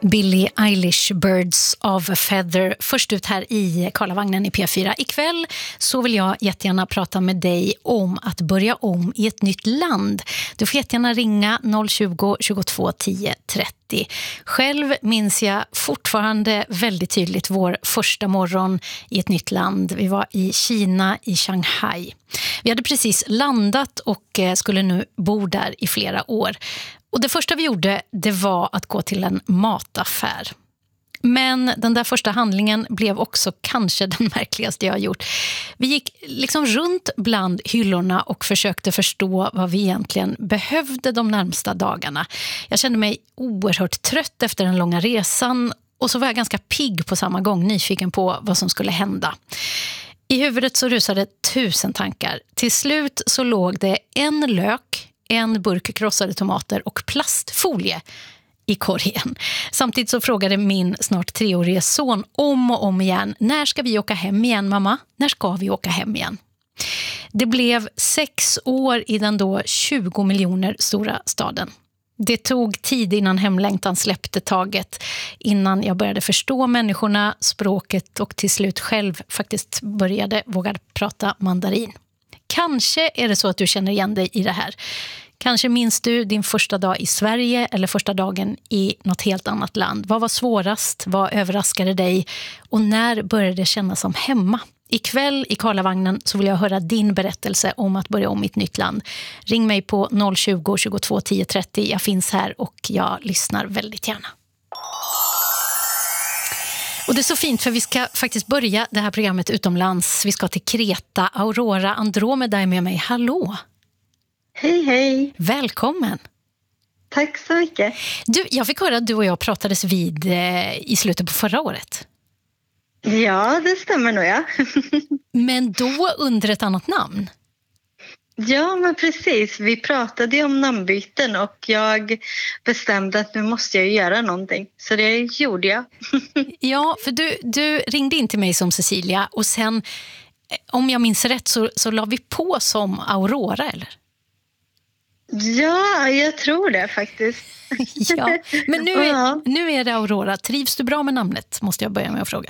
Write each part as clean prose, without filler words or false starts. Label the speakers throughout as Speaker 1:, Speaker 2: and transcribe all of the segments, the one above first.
Speaker 1: Billie Eilish, Birds of a Feather, först ut här i Karlavagnen i P4. Ikväll så vill jag jättegärna prata med dig om att börja om i ett nytt land. Du får jättegärna ringa 020 22 10 30. Själv minns jag fortfarande väldigt tydligt vår första morgon i ett nytt land. Vi var i Kina, i Shanghai. Vi hade precis landat och skulle nu bo där i flera år. Och det första vi gjorde, det var att gå till en mataffär. Men den där första handlingen blev också kanske den märkligaste jag har gjort. Vi gick liksom runt bland hyllorna och försökte förstå vad vi egentligen behövde de närmsta dagarna. Jag kände mig oerhört trött efter den långa resan och så var jag ganska pigg på samma gång, nyfiken på vad som skulle hända. I huvudet så rusade 1000 tankar. Till slut så låg det en lök, en burk krossade tomater och plastfolie i korgen. Samtidigt så frågade min snart 3-årige son om och om igen: när ska vi åka hem igen, mamma? När ska vi åka hem igen? Det blev 6 år i den då 20 miljoner stora staden. Det tog tid innan hemlängtan släppte taget, innan jag började förstå människorna, språket och till slut själv faktiskt började våga prata mandarin. Kanske är det så att du känner igen dig i det här. Kanske minns du din första dag i Sverige eller första dagen i något helt annat land. Vad var svårast? Vad överraskade dig? Och när började det kännas som hemma? Ikväll i Karlavagnen så vill jag höra din berättelse om att börja om i ett nytt land. Ring mig på 020 22 10 30. Jag finns här och jag lyssnar väldigt gärna. Och det är så fint för vi ska faktiskt börja det här programmet utomlands. Vi ska till Kreta. Aurora Andromeda är med mig. Hallå!
Speaker 2: Hej, hej.
Speaker 1: Välkommen.
Speaker 2: Tack så mycket.
Speaker 1: Du, jag fick höra att du och jag pratades vid i slutet på förra året.
Speaker 2: Ja, det stämmer nog, ja.
Speaker 1: Men då under ett annat namn.
Speaker 2: Ja, men precis. Vi pratade om namnbyten och jag bestämde att nu måste jag göra någonting. Så det gjorde jag.
Speaker 1: Ja, för du ringde in till mig som Cecilia och sen, om jag minns rätt, så la vi på som Aurora, eller?
Speaker 2: Ja, jag tror det faktiskt.
Speaker 1: Ja, men nu är det Aurora. Trivs du bra med namnet, måste jag börja med att fråga.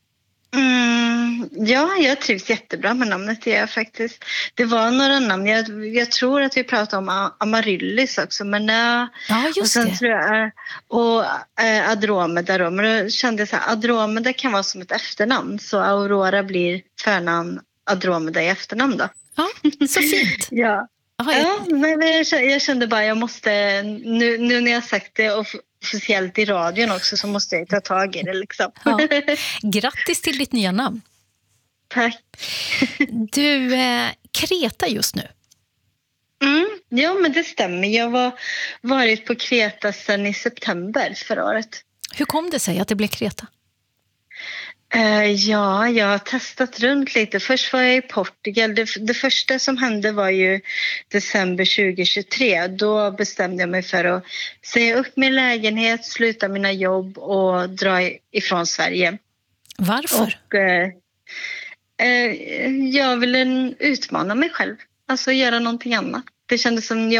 Speaker 2: Ja, jag trivs jättebra med namnet, det är jag faktiskt. Det var några namn, jag tror att vi pratade om Amaryllis också, men
Speaker 1: ja, just
Speaker 2: och sen
Speaker 1: det.
Speaker 2: tror jag, och Andromeda då, men då kände jag så här, Andromeda kan vara som ett efternamn, så Aurora blir förnamn, Andromeda i efternamn då.
Speaker 1: Ja, så fint.
Speaker 2: Ja.
Speaker 1: Aha,
Speaker 2: Ja, men jag kände bara jag måste, nu när jag sagt det officiellt i radion också, så måste jag ta tag i det liksom.
Speaker 1: Ja. Grattis till ditt nya namn.
Speaker 2: Tack.
Speaker 1: Du, Kreta just nu.
Speaker 2: Ja, men det stämmer. Jag har varit på Kreta sedan i september förra året.
Speaker 1: Hur kom det sig att det blev Kreta?
Speaker 2: Ja, jag har testat runt lite. Först var jag i Portugal. Det första som hände var ju december 2023. Då bestämde jag mig för att säga upp min lägenhet, sluta mina jobb och dra ifrån Sverige.
Speaker 1: Varför? Och,
Speaker 2: jag ville utmana mig själv. Alltså göra någonting annat. Det kändes som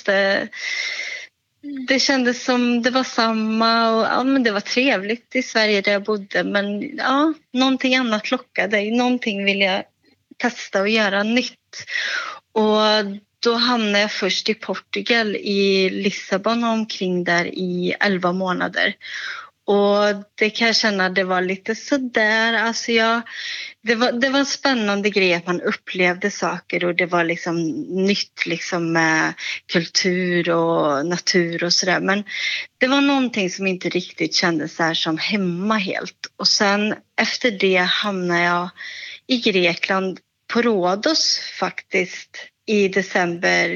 Speaker 2: det kändes som det var samma och ja, men det var trevligt i Sverige där jag bodde, men ja, någonting annat lockade. Någonting ville jag testa och göra nytt. Och då hamnade jag först i Portugal, i Lissabon, omkring där i 11 månader. Och det kan jag känna, det var lite sådär, alltså det var en spännande grej att man upplevde saker och det var liksom nytt liksom med kultur och natur och sådär. Men det var någonting som inte riktigt kändes så här som hemma helt. Och sen efter det hamnade jag i Grekland, på Rhodos faktiskt, i december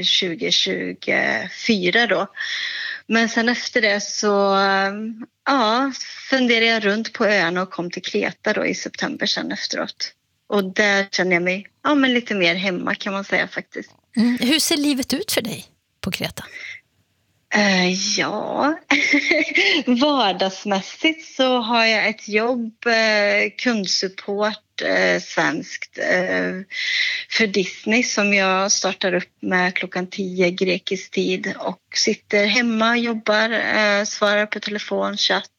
Speaker 2: 2024 då. Men sen efter det så funderade jag runt på öarna och kom till Kreta då i september sen efteråt. Och där känner jag mig men lite mer hemma, kan man säga faktiskt.
Speaker 1: Hur ser livet ut för dig på Kreta?
Speaker 2: Vardagsmässigt så har jag ett jobb, kundsupport svenskt för Disney som jag startar upp med 10 grekisk tid och sitter hemma, jobbar, svarar på telefon, chatt.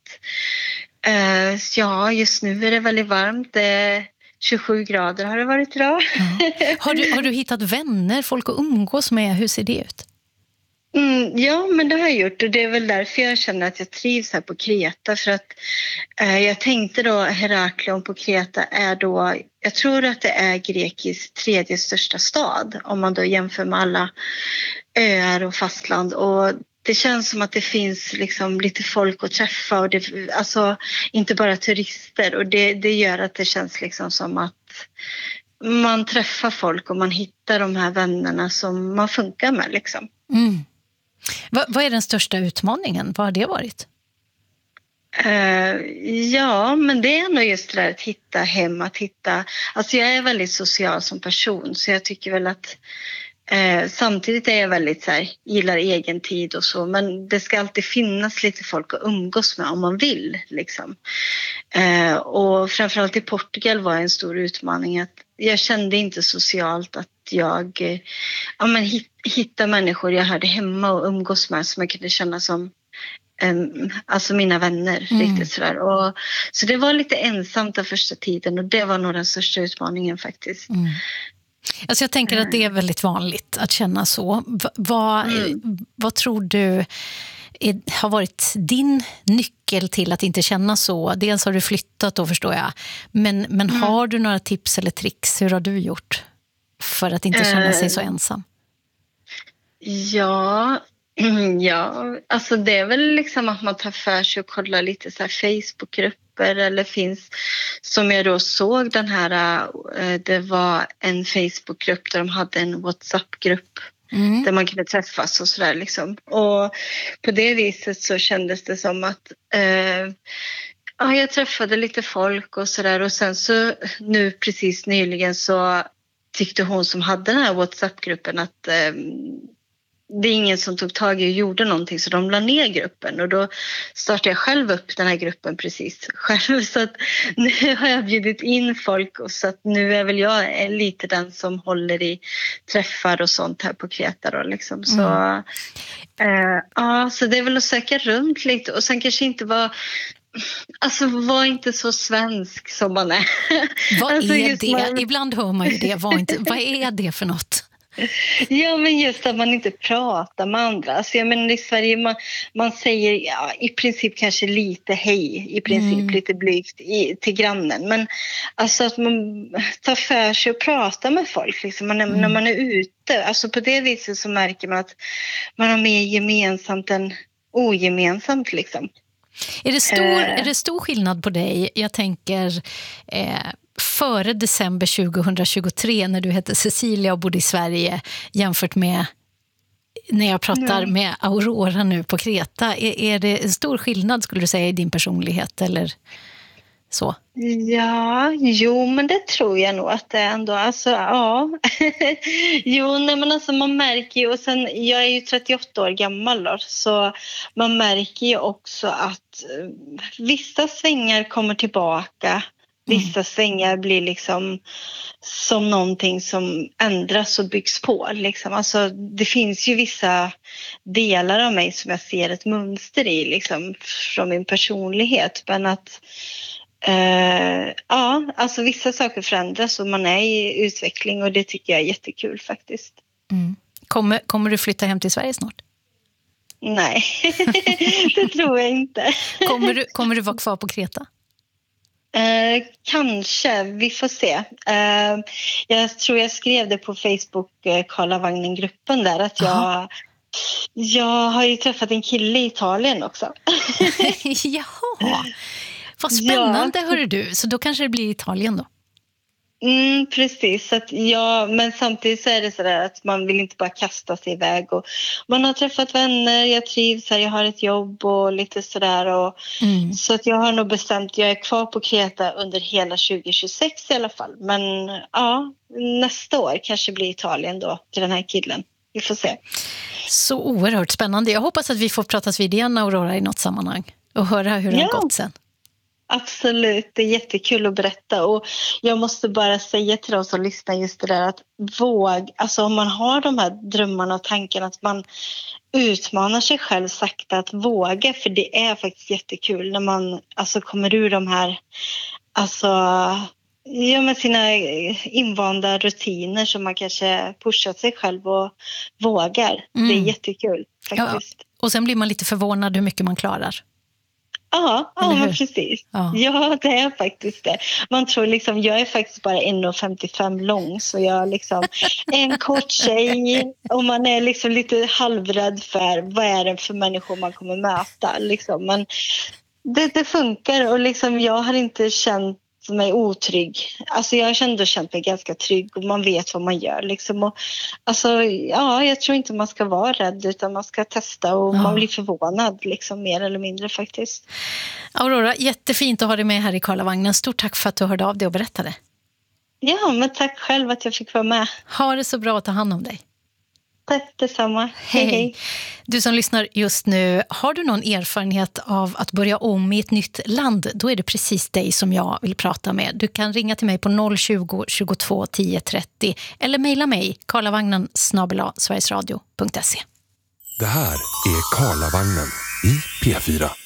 Speaker 2: Ja, just nu är det väldigt varmt. 27 grader har det varit idag.
Speaker 1: Ja. Har du hittat vänner, folk att umgås med? Hur ser det ut?
Speaker 2: Ja, men det har jag gjort och det är väl därför jag känner att jag trivs här på Kreta för att jag tänkte då Heraklion på Kreta är då, jag tror att det är Grekis 3:e största stad om man då jämför med alla öar och fastland och det känns som att det finns liksom lite folk att träffa och det, alltså inte bara turister och det gör att det känns liksom som att man träffar folk och man hittar de här vännerna som man funkar med liksom.
Speaker 1: Mm. Vad är den största utmaningen? Vad har det varit?
Speaker 2: Ja, men det är nog just det där att hitta hem, alltså jag är väldigt social som person så jag tycker väl att samtidigt är jag väldigt så här, gillar egen tid och så men det ska alltid finnas lite folk att umgås med om man vill liksom. Och framförallt i Portugal var en stor utmaning att jag kände inte socialt att jag hitta människor jag hade hemma och umgås med som jag kunde känna som alltså mina vänner riktigt sådär. Och, så det var lite ensamt den första tiden och det var nog den största utmaningen faktiskt.
Speaker 1: Alltså jag tänker att det är väldigt vanligt att känna så. Vad tror du har varit din nyckel till att inte känna så? Dels har du flyttat då förstår jag. Men har du några tips eller tricks? Hur har du gjort för att inte känna sig så ensam?
Speaker 2: Ja, alltså det är väl liksom att man tar för sig och kollar lite så här Facebookgrupper eller finns, som jag då såg den här, det var en Facebookgrupp där de hade en WhatsApp-grupp där man kunde träffas och sådär liksom. Och på det viset så kändes det som att jag träffade lite folk och sådär och sen så nu precis nyligen så tyckte hon som hade den här WhatsApp-gruppen att det är ingen som tog tag i och gjorde någonting så de la ner gruppen och då startade jag själv upp den här gruppen precis själv så att nu har jag bjudit in folk och så att nu är väl jag lite den som håller i träffar och sånt här på Kreta då liksom så så det är väl att söka runt lite och sen kanske inte var inte så svensk som man är.
Speaker 1: Vad
Speaker 2: alltså
Speaker 1: är det? Ibland hör man ju det. Vad är det för något?
Speaker 2: Ja, men just att man inte pratar med andra. Alltså jag menar i Sverige man säger i princip kanske lite hej, i princip lite blygt till grannen. Men alltså att man tar för sig och pratar med folk liksom, när man är ute. Alltså på det viset så märker man att man har mer gemensamt än ogemensamt liksom.
Speaker 1: Är det stor skillnad på dig? Jag tänker före december 2023 när du hette Cecilia och bodde i Sverige jämfört med när jag pratar med Aurora nu på Kreta. Är det en stor skillnad skulle du säga i din personlighet eller så?
Speaker 2: Ja, jo men det tror jag nog att det är ändå. Alltså ja. Jo, nej men alltså man märker ju och sen jag är ju 38 år gammal då, så man märker ju också att vissa svängar kommer tillbaka. Vissa svängar blir liksom som någonting som ändras och byggs på. Liksom. Alltså, det finns ju vissa delar av mig som jag ser ett mönster i liksom, från min personlighet. Men att alltså vissa saker förändras och man är i utveckling och det tycker jag är jättekul faktiskt.
Speaker 1: Kommer du flytta hem till Sverige snart?
Speaker 2: Nej, det tror jag inte.
Speaker 1: Kommer du vara kvar på Kreta?
Speaker 2: Kanske, vi får se. Jag tror jag skrev det på Facebook, Karlavagnen-gruppen där, att jag har ju träffat en kille i Italien också.
Speaker 1: Jaha, vad spännande hörde du. Så då kanske det blir Italien då?
Speaker 2: Precis, så att men samtidigt så är det så där att man vill inte bara kasta sig iväg och man har träffat vänner, jag trivs här, jag har ett jobb och lite sådär och så att jag har nog bestämt, jag är kvar på Kreta under hela 2026 i alla fall, men nästa år kanske blir Italien då till den här killen, vi får se.
Speaker 1: Så oerhört spännande, jag hoppas att vi får pratas vid igen Aurora i något sammanhang och höra hur det har gått sen.
Speaker 2: absolut. Det är jättekul att berätta. Och jag måste bara säga till de som lyssnar just det där att alltså om man har de här drömmarna och tankarna, att man utmanar sig själv sakta att våga. För det är faktiskt jättekul när man alltså kommer ur de här, alltså med sina invanda rutiner som man kanske pushar sig själv och vågar. Det är jättekul faktiskt.
Speaker 1: Ja, och sen blir man lite förvånad hur mycket man klarar.
Speaker 2: Ja, men precis. Ja, det är faktiskt det. Man tror liksom, jag är faktiskt bara 1,55 lång, så jag liksom en kort tjej, och man är liksom lite halvrädd för vad är det för människor man kommer möta liksom. Men det funkar, och liksom jag har inte känt mig otrygg. Alltså jag har känt mig ganska trygg, och man vet vad man gör liksom. Och alltså jag tror inte man ska vara rädd, utan man ska testa, och man blir förvånad liksom, mer eller mindre faktiskt.
Speaker 1: Aurora, jättefint att ha dig med här i Karlavagnen. Stort tack för att du hörde av dig och berättade.
Speaker 2: Ja, men tack själv att jag fick vara med.
Speaker 1: Ha det så bra att ta hand om dig.
Speaker 2: Tack detsamma.
Speaker 1: Hej. Du som lyssnar just nu, har du någon erfarenhet av att börja om i ett nytt land, då är det precis dig som jag vill prata med. Du kan ringa till mig på 020 22 10 30 eller mejla mig karlavagnen@sverigesradio.se.
Speaker 3: Det här är Karlavagnen i P4.